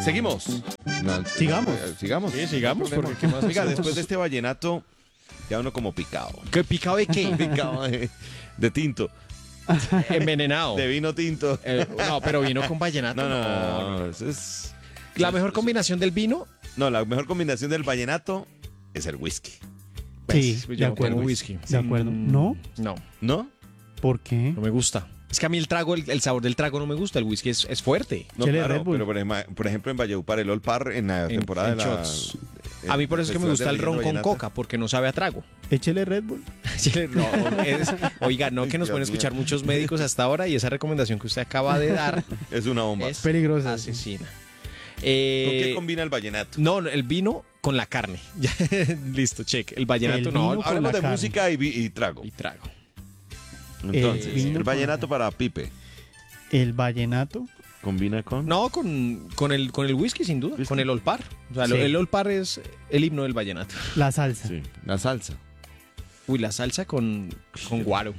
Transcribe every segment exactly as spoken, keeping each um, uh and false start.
Seguimos. No, Sigamos. eh, sigamos. Sí, sigamos, No hay problema. porque ¿qué más Oiga, hacemos? después de este vallenato, ya uno como picado. ¿Qué picado de qué? Picado de, de tinto, Envenenado. de vino tinto. Eh, no, pero vino con vallenato. No, no, no, no, eso es... La mejor combinación del vino. No, la mejor combinación del vallenato es el whisky. Sí, Pues, de yo no acuerdo. tomo whisky. De acuerdo. Mm, ¿No? No, ¿No? ¿Por qué? no me gusta. Es que a mí el trago, el, el sabor del trago no me gusta. El whisky es, es fuerte. No, Chele claro, Red Bull. pero por, ejemplo- por ejemplo en Valledupar, el Old Par en la En- temporada en de la... shots. el A mí por eso es que me Festival gusta de el ron Leyenda con Vallenata. coca, porque no sabe a trago. Échele Red Bull. No, es- oiga, no que nos Dios pueden mío. escuchar muchos médicos hasta ahora y esa recomendación que usted acaba de dar Es una bomba. es Peligrosa. asesina. ¿Con Eh, qué combina el vallenato? no, no, el vino con la carne. Ya, listo, check. El vallenato El no. vino con Hablemos la de carne. música y, vi- y trago. Y trago. Entonces, Eh, vino el con vallenato la- para Pipe. El vallenato. ¿Combina con? No, con, con, el, con el whisky, sin duda. ¿Whisky? Con el olpar. O sea, Sí. lo- el olpar es el himno del vallenato. La salsa. Sí, la salsa. Uy, la salsa con, con guaro.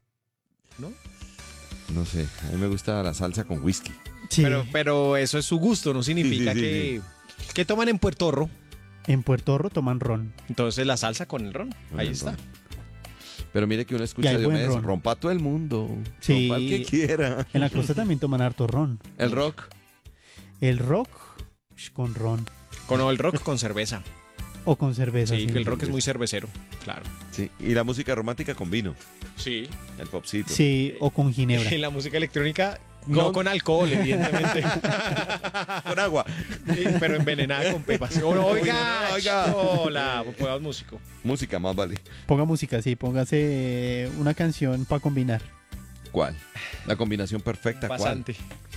No sé, a mí me gusta la salsa con whisky. Sí. Pero, pero eso es su gusto, no significa Sí, sí, sí, que, que toman en Puerto Rico. En Puerto Rico toman ron. Entonces la salsa con el ron. Con Ahí el está. ron. Pero mire que uno Y escucha hay de buen Diomedes, ron. rompa a todo el mundo. Sí. Rompa al que quiera. En la costa también toman harto ron. El rock. El rock sh, con ron. Con el rock con cerveza. O con cerveza. Sí, que el rock es cerveza. muy cervecero. Claro. Sí. Y la música romántica con vino. Sí. El popcito. Sí, o con ginebra. Y la música electrónica no Con- con alcohol, evidentemente. Con agua. Sí, pero envenenada con pepas. Oh, oiga, Oiga. hola, pues músico. Música más vale. Ponga música, sí, póngase una canción para combinar. ¿Cuál? La combinación perfecta. ¿Cuál? Pasante.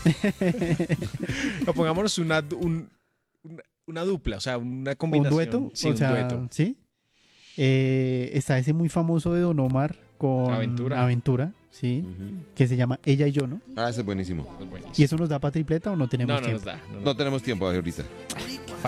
No, pongámonos una, un- una, una dupla, o sea, una ¿Un combinación. dueto? Sí, o un sea, dueto. ¿sí? Eh, está ese muy famoso de Don Omar con Aventura. Aventura, sí, Ujú. que se llama Ella y yo, ¿no? Ah, ese es buenísimo. Es buenísimo. ¿Y eso nos da para tripleta o no tenemos No, no nos tiempo? da. no nos No tenemos tiempo ahorita. Rico